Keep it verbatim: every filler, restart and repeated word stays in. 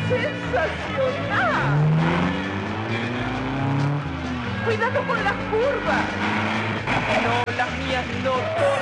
¡Sensacional! ¡Cuidado con las curvas! No, las mías no,